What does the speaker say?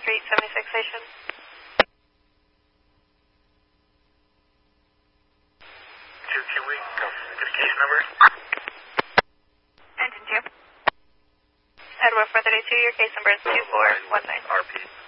Street, 76 Station. Can we go get a case number? Engine 2. Edward 432, your case number is 2419. RP.